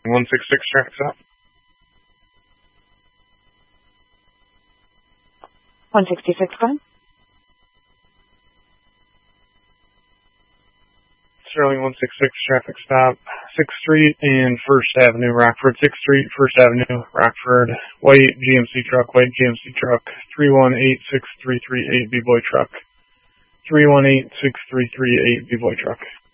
166 traffic stop. 166, go ahead. Sterling 166 traffic stop. 6th Street and 1st Avenue, Rockford. 6th Street, 1st Avenue, Rockford. White GMC truck, B-Boy truck. 3186338 B-Boy truck.